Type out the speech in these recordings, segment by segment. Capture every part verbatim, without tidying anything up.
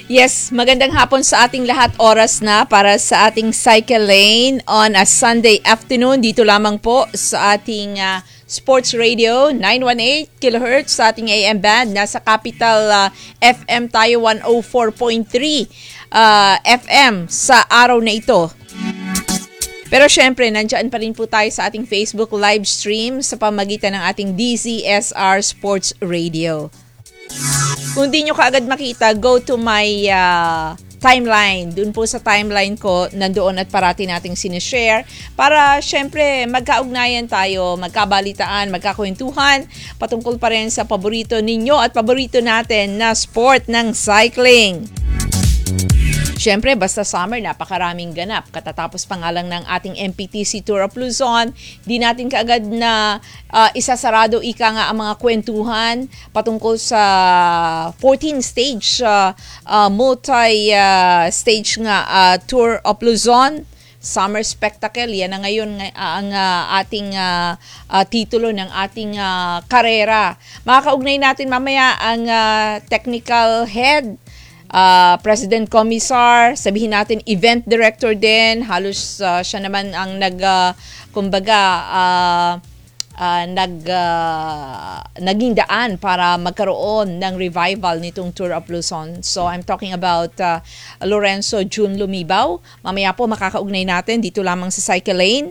Yes, magandang hapon sa ating lahat. Oras na para sa ating Cycle Lane on a Sunday afternoon. Dito lamang po sa ating uh, Sports Radio nine eighteen kilohertz sa ating A M band. Nasa Capital uh, F M tayo one oh four point three uh, F M sa araw na ito. Pero syempre, nandiyan pa rin po tayo sa ating Facebook live stream sa pamagitan ng ating D Z S R Sports Radio. Kung di nyo kaagad makita, go to my uh, timeline. Doon po sa timeline ko, nandoon at parati nating sinishare para syempre magkaugnayan tayo, magkabalitaan, magkakwentuhan patungkol pa rin sa paborito ninyo at paborito natin na sport ng cycling. Siyempre, basta summer, napakaraming ganap. Katatapos pa nga lang ng ating M P T C Tour of Luzon, di natin kaagad na uh, isasarado ika nga ang mga kwentuhan patungkol sa fourteen stage, uh, uh, multi-stage uh, nga uh, Tour of Luzon. Summer Spectacle, yan na ngayon uh, ang uh, ating uh, uh, titulo ng ating uh, karera. Makakaugnay natin mamaya ang uh, technical head, Uh, President Commissar, sabihin natin event director din, halos uh, siya naman ang nag uh, kumbaga uh, uh, nag uh, naging daan para magkaroon ng revival nitong Tour of Luzon. So I'm talking about uh, Lorenzo June Lumibaw. Mamaya po makakaugnay natin dito lamang sa Cycle Lane.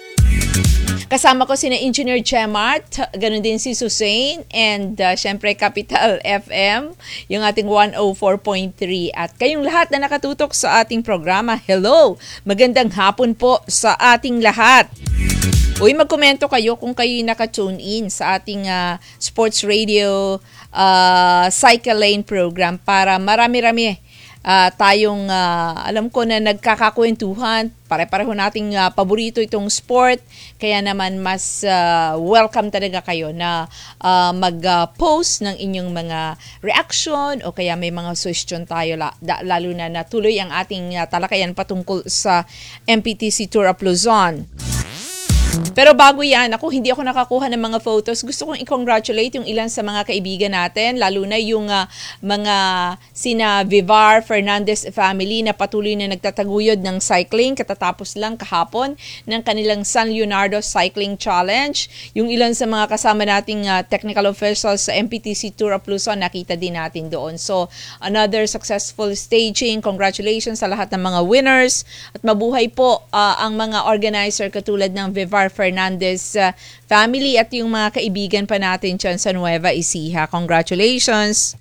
Kasama ko sina Engineer Chemart, ganun din si Susain, and uh, syempre Capital F M, yung ating one oh four point three. At kayong lahat na nakatutok sa ating programa, hello! Magandang hapon po sa ating lahat. Uy, magkomento kayo kung kayo naka-tune in sa ating uh, Sports Radio uh, Cycle Lane program para marami-rami Uh, tayong uh, alam ko na nagkakakwentuhan, pare-pareho nating uh, paborito itong sport, kaya naman mas uh, welcome talaga kayo na uh, mag-post uh, ng inyong mga reaction o kaya may mga suggestion tayo la, da, lalo na natuloy ang ating uh, talakayan patungkol sa M P T C Tour of Luzon. Pero bago yan, ako hindi ako nakakuha ng mga photos. Gusto kong i-congratulate yung ilan sa mga kaibigan natin, lalo na yung uh, mga sina Vivar Fernandez family na patuloy na nagtataguyod ng cycling katatapos lang kahapon ng kanilang San Leonardo Cycling Challenge. Yung ilan sa mga kasama nating uh, technical officials sa M P T C Tour of Luzon, nakita din natin doon. So, another successful staging. Congratulations sa lahat ng mga winners at mabuhay po uh, ang mga organizer katulad ng Vivar Fernandez uh, family at yung mga kaibigan pa natin dyan sa Nueva Ecija. Congratulations!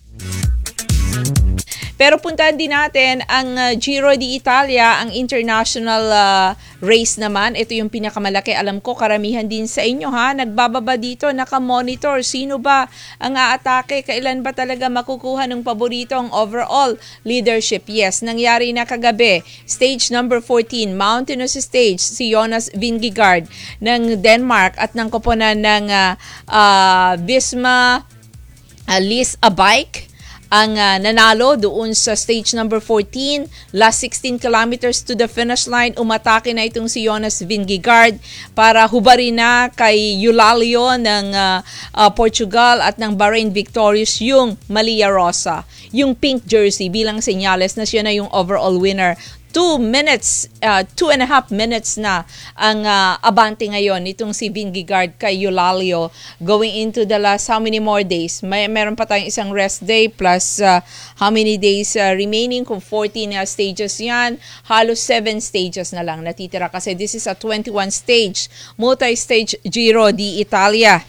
Pero puntahan din natin ang uh, Giro d'Italia, ang international uh, race naman. Ito yung pinakamalaki. Alam ko, karamihan din sa inyo ha. Nagbababa dito, nakamonitor. Sino ba ang aatake? Kailan ba talaga makukuha ng paboritong overall leadership? Yes, nangyari na kagabi. Stage number fourteen, mountainous stage, si Jonas Vingegaard ng Denmark at ng koponan ng uh, uh, Visma uh, Lease a Bike ang uh, nanalo doon sa stage number fourteen, last sixteen kilometers to the finish line. Umatake na itong si Jonas Vingegaard para hubarin na kay Eulalio ng uh, uh, Portugal at ng Bahrain Victorious yung Malia Rosa, yung pink jersey, bilang senyales na siya na yung overall winner. Two minutes, uh, two and a half minutes na ang uh, abante ngayon itong si Vingegaard kay Eulalio going into the last how many more days. May meron pa tayong isang rest day plus uh, how many days uh, remaining, kung fourteen uh, stages yan, halos seven stages na lang natitira kasi this is a twenty-one stage multi-stage Giro d'Italia.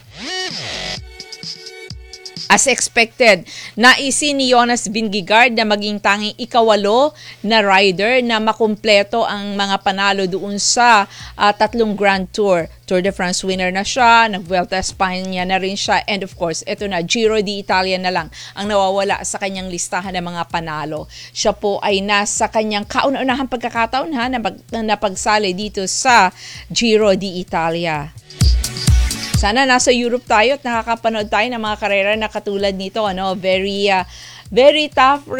As expected, naisin ni Jonas Vingegaard na maging tanging ikawalo na rider na makumpleto ang mga panalo doon sa uh, tatlong Grand Tour. Tour de France winner na siya, nag-Vuelta a España na rin siya, and of course, ito na, Giro d'Italia na lang ang nawawala sa kanyang listahan ng mga panalo. Siya po ay nasa kanyang kauna-unahang pagkakataon ha, na, pag, na pagsali dito sa Giro d'Italia. Sana nasa Europe tayo at nakakapanood tayo ng mga karera na katulad nito, ano, very uh, very tough